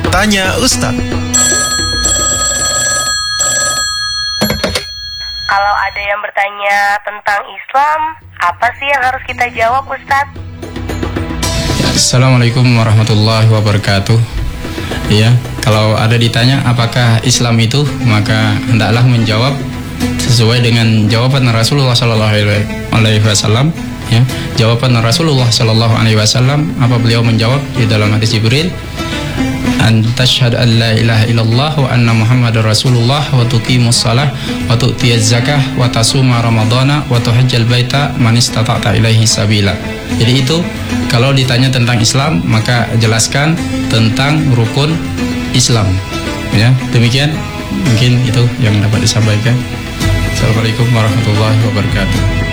Tanya Ustadz. Kalau ada yang bertanya tentang Islam, apa sih yang harus kita jawab, Ustadz? Assalamualaikum warahmatullahi wabarakatuh. Ya, kalau ada ditanya apakah Islam itu, maka hendaklah menjawab sesuai dengan jawaban Rasulullah Sallallahu Alaihi Wasallam. Ya, jawaban Rasulullah Sallallahu Alaihi Wasallam, apa beliau menjawab di dalam hadis Jibril, an tashhad an la ilaha illallah wa anna muhammadar rasulullah wa tuqimus shalah wa tu'tiyaz zakah wa tasuma ramadhana wa tuhajjal baita man istata'ta ilaihi sabila. Jadi itu kalau ditanya tentang Islam, maka jelaskan tentang rukun Islam. Ya, demikian mungkin itu yang dapat disampaikan. Assalamualaikum warahmatullahi wabarakatuh.